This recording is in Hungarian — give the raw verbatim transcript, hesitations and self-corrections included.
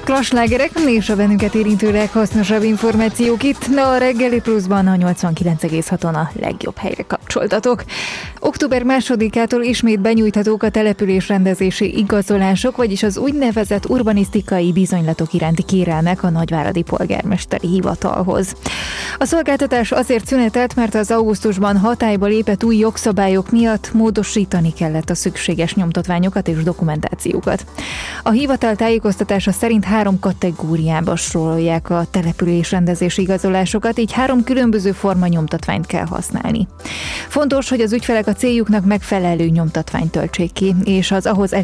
Klaslágerek és a bennünket érintő leghasznosabb információk itt, de a Reggeli Pluszban a nyolcvankilenc egész haton a legjobb helyre kapcsoltatok. Október másodikától ismét benyújthatók a településrendezési igazolások, vagyis az úgynevezett urbanisztikai bizonylatok iránti kérelmek a nagyváradi polgármesteri hivatalhoz. A szolgáltatás azért szünetelt, mert az augusztusban hatályba lépett új jogszabályok miatt módosítani kellett a szükséges nyomtatványokat és dokumentációkat. A hivatal tájékoztatása szerint három kategóriába sorolják a településrendezési igazolásokat, így három különböző forma nyomtatványt kell használni. Fontos, hogy az ügyfelek a céljuknak megfelelő nyomtatványt töltsék ki, és az ahhoz